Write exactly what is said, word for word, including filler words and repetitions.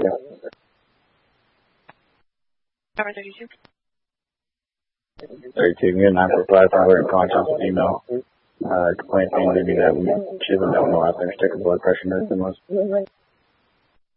Number thirty-two. thirty-two, we had nine four five for alert and conscious email. Uh, complaint saying maybe that she doesn't know what happened. Her blood pressure medicine was.